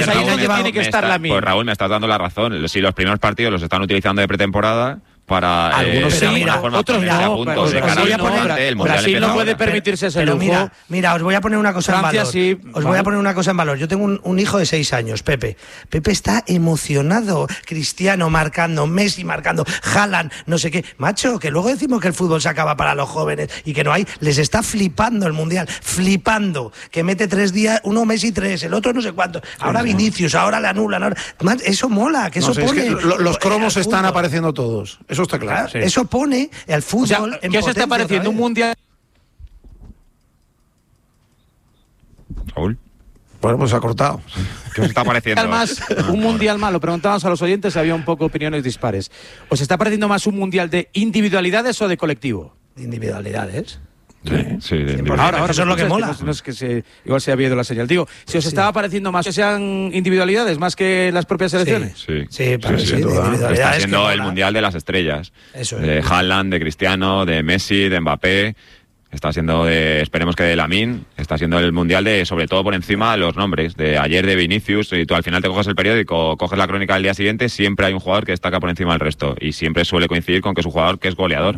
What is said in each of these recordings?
pues ahí tiene que estar Lamine. Pues Raúl, me estás dando la razón. Si los primeros partidos los están utilizando de pretemporada para algunos de alguna forma otros ponerse a no, punto pero de cara al Mundial. Brasil no puede permitirse ese lujo. Mira, os voy a poner una cosa Francia, en valor. sí, os voy a poner una cosa en valor. Yo tengo un hijo de 6 años, Pepe. Pepe está emocionado. Cristiano marcando, Messi marcando, Haaland, no sé qué. Macho, que luego decimos que el fútbol se acaba para los jóvenes y que no hay. Les está flipando el Mundial. Flipando. Que mete 3 días, uno Messi 3, el otro no sé cuánto. Ahora Vinicius, ahora le anulan. Ahora... Eso mola, que eso pone... Es que los cromos están apareciendo todos. Eso está claro. Sí. Eso pone el fútbol en ¿qué os está pareciendo un mundial? Raúl. Bueno, pues ha cortado. ¿Qué os está pareciendo? Un mundial más, lo preguntábamos a los oyentes, había un poco opiniones dispares. ¿Os está pareciendo más un mundial de individualidades o de colectivo? De individualidades. Sí, ahora eso es lo que mola. No es que igual se había ido la señal. Digo, si os estaba pareciendo más que sean individualidades más que las propias selecciones. Sí, está siendo el mundial de las estrellas. Eso es. De Haaland, de Cristiano, de Messi, de Mbappé. Está siendo, esperemos que de Lamine, está siendo el mundial de, sobre todo por encima de los nombres. De ayer de Vinicius, y tú al final te coges el periódico, coges la crónica del día siguiente, siempre hay un jugador que destaca por encima del resto. Y siempre suele coincidir con que es un jugador que es goleador.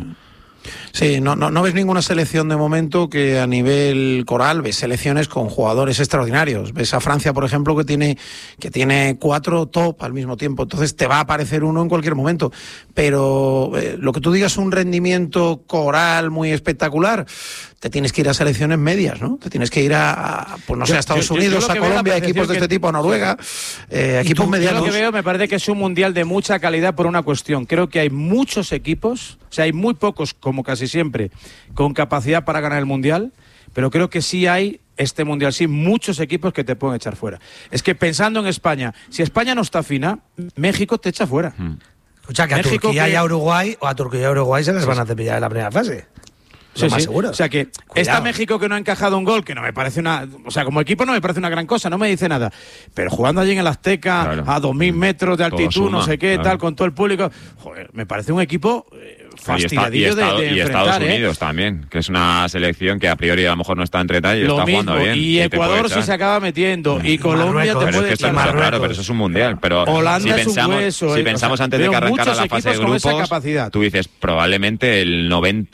Sí, no ves ninguna selección de momento que a nivel coral, ves selecciones con jugadores extraordinarios. Ves a Francia, por ejemplo, que tiene 4 top al mismo tiempo. Entonces te va a aparecer uno en cualquier momento. Pero lo que tú digas, un rendimiento coral muy espectacular, te tienes que ir a selecciones medias, ¿no? Te tienes que ir a Estados Unidos, a Colombia, equipos de este tipo, a Noruega, equipos medianos. Yo lo que veo, me parece que es un mundial de mucha calidad por una cuestión. Creo que hay muchos equipos, o sea, hay muy pocos, como casi siempre, con capacidad para ganar el mundial, pero creo que sí hay, este mundial sí, muchos equipos que te pueden echar fuera. Es que pensando en España, si España no está fina, México te echa fuera. Escucha, que México, a Turquía y a Uruguay se les van a cepillar en la primera fase. Más seguro. O sea que está México que no ha encajado un gol, que no me parece o sea, como equipo no me parece una gran cosa, no me dice nada. Pero jugando allí en el Azteca, a 2.000 metros de altitud, no sé qué, tal, con todo el público, joder, me parece un equipo fastidiadillo de enfrentar. Y Estados Unidos también, que es una selección que a priori a lo mejor no está entre tal y está jugando bien. Y Ecuador sí se acaba metiendo, y Colombia te puede echar. Claro, pero eso es un mundial. Pero Holanda es un hueso. Si pensamos antes de que arrancara la fase de grupos, tú dices, probablemente el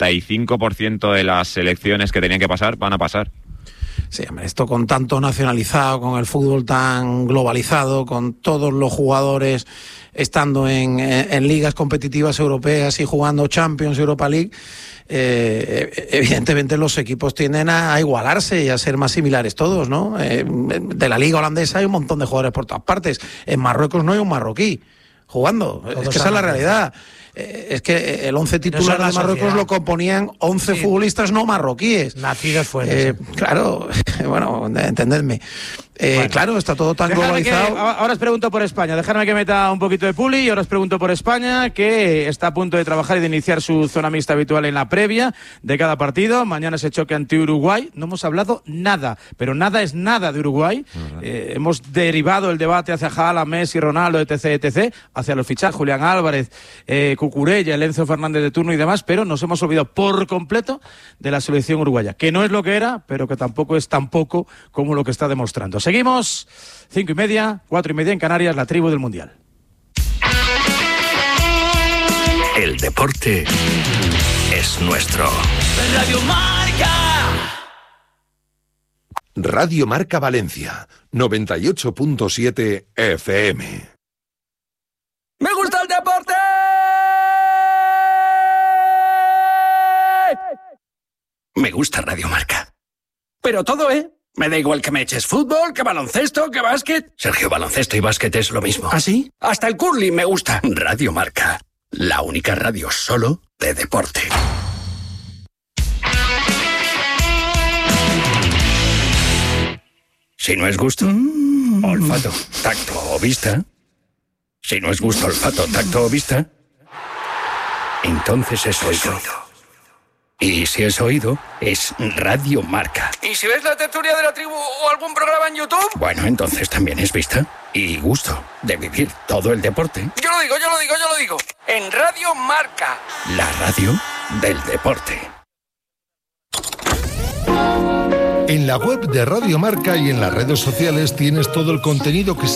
95% de las selecciones que tenían que pasar van a pasar. Sí, hombre, esto con tanto nacionalizado, con el fútbol tan globalizado, con todos los jugadores estando en ligas competitivas europeas y jugando Champions, Europa League, evidentemente los equipos tienden a igualarse y a ser más similares todos, ¿no? De la liga holandesa hay un montón de jugadores por todas partes. En Marruecos no hay un marroquí jugando. Es que esa es la realidad. Es que el 11 titular de Marruecos lo componían 11 futbolistas no marroquíes. Nacidos fuera. Claro, bueno, entendedme. Claro, está todo tan globalizado. Ahora os pregunto por España. Dejadme que meta un poquito de puli y ahora os pregunto por España, que está a punto de trabajar y de iniciar su zona mixta habitual en la previa de cada partido. Mañana se choque ante Uruguay. No hemos hablado nada, pero nada es nada de Uruguay. Hemos derivado el debate hacia Haaland, Messi, Ronaldo, etc., hacia los fichajes, Julián Álvarez, Cucurella, el Enzo Fernández de turno y demás, pero nos hemos olvidado por completo de la selección uruguaya, que no es lo que era, pero que tampoco es tan poco como lo que está demostrando. Seguimos, 5:30, 4:30 en Canarias, la tribu del Mundial. El deporte es nuestro. Radio Marca. Radio Marca Valencia, 98.7 FM. ¡Me gusta el deporte! Me gusta Radio Marca. Pero todo, me da igual que me eches fútbol, que baloncesto, que básquet. Sergio, baloncesto y básquet es lo mismo. ¿Ah, sí? Hasta el curling me gusta. Radio Marca, la única radio solo de deporte. Si no es gusto, olfato, tacto o vista. Si no es gusto, olfato, tacto o vista, entonces es oído. Y si es oído, es Radio Marca. ¿Y si ves la tertulia de la tribu o algún programa en YouTube? Bueno, entonces también es vista y gusto de vivir todo el deporte. Yo lo digo. En Radio Marca. La radio del deporte. En la web de Radio Marca y en las redes sociales tienes todo el contenido que